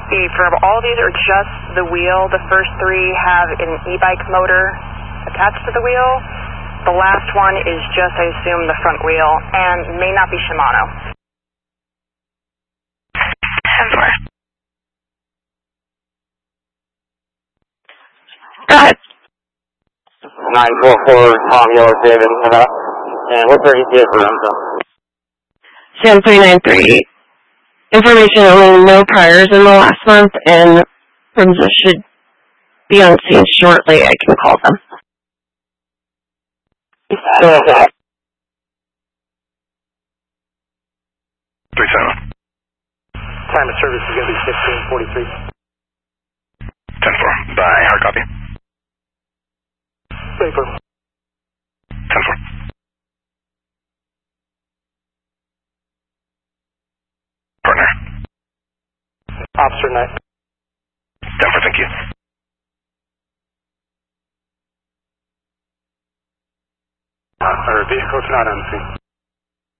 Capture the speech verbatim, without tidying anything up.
For all these are just the wheel. The first three have an e-bike motor attached to the wheel. The last one is just, I assume, the front wheel, and may not be Shimano. ten four. Go ahead. nine four four, Tom Yellow David, and what's our E T A for them? Sam three nine three. Information only, no priors in the last month, and Rimza should be on scene shortly. I can call them. Okay. three seven. Time of service is going to be fifteen forty-three. ten four. By hard copy. Paper. ten four. Partner. Officer Knight. ten four, thank you. Uh, our vehicle's not on scene.